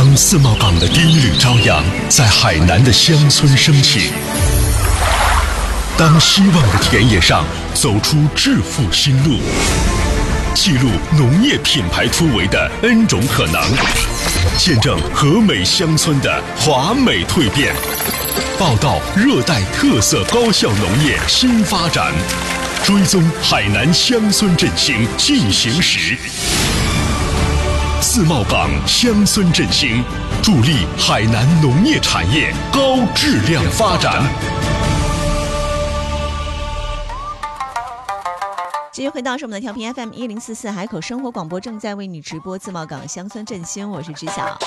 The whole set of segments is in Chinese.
当自贸港的第一缕朝阳在海南的乡村升起，当希望的田野上走出致富新路，记录农业品牌突围的 N 种可能，见证和美乡村的华美蜕变，报道热带特色高效农业新发展，追踪海南乡村振兴进行时。自贸港乡村振兴，助力海南农业产业高质量发展。 继续回到是我们的调频 FM 1044海口生活广播，正在为你直播自贸港乡村振兴，我是知晓。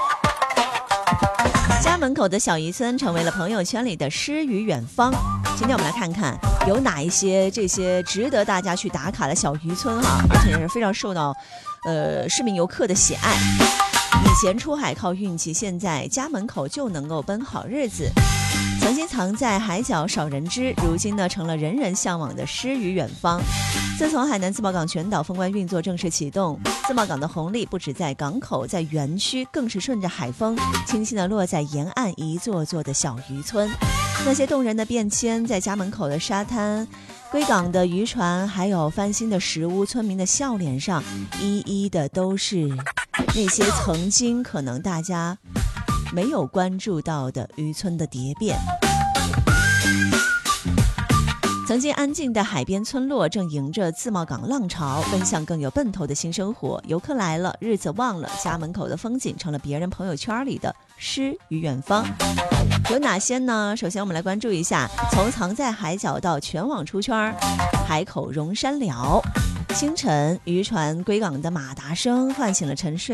家门口的小渔村成为了朋友圈里的诗与远方。今天我们来看看有哪一些这些值得大家去打卡的小渔村哈，而且是非常受到市民游客的喜爱。以前出海靠运气，现在家门口就能够奔好日子。曾经藏在海角少人知，如今呢成了人人向往的诗与远方。自从海南自贸港全岛封关运作正式启动，自贸港的红利不止在港口，在园区更是顺着海风轻轻地落在沿岸一座座的小渔村。那些动人的变迁，在家门口的沙滩、归港的渔船，还有翻新的石屋，村民的笑脸上一一的都是那些曾经可能大家没有关注到的渔村的蝶变。曾经安静的海边村落正迎着自贸港浪潮，奔向更有奔头的新生活。游客来了，日子忘了，家门口的风景成了别人朋友圈里的诗与远方。有哪些呢？首先我们来关注一下，从藏在海角到全网出圈，海口荣山寮。清晨渔船归港的马达声唤醒了沉睡